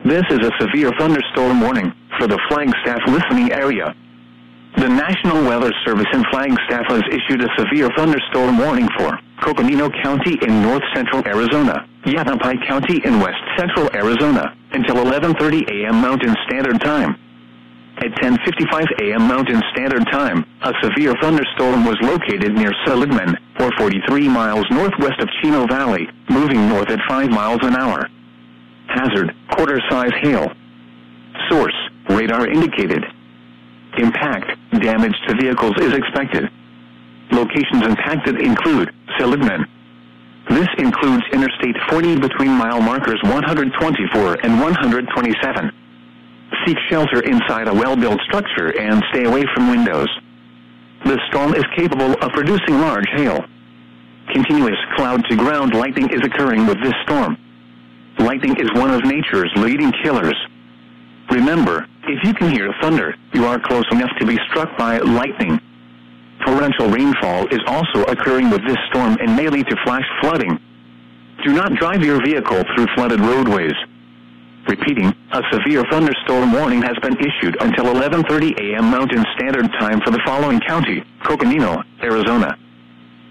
This is a severe thunderstorm warning for the Flagstaff listening area. The National Weather Service in Flagstaff has issued a severe thunderstorm warning for Coconino County in north-central Arizona, Yavapai County in west-central Arizona, until 11:30 a.m. Mountain Standard Time. At 10:55 a.m. Mountain Standard Time, a severe thunderstorm was located near Seligman, or 43 miles northwest of Chino Valley, moving north at 5 miles an hour. Hazard, quarter-size hail. Source, radar indicated. Impact, damage to vehicles is expected. Locations impacted include Seligman. This includes Interstate 40 between mile markers 124 and 127. Seek shelter inside a well-built structure and stay away from windows. The storm is capable of producing large hail. Continuous cloud-to-ground lightning is occurring with this storm. Lightning is one of nature's leading killers. Remember, if you can hear thunder, you are close enough to be struck by lightning. Torrential rainfall is also occurring with this storm and may lead to flash flooding. Do not drive your vehicle through flooded roadways. Repeating, a severe thunderstorm warning has been issued until 11:30 a.m. Mountain Standard Time for the following county: Coconino, Arizona,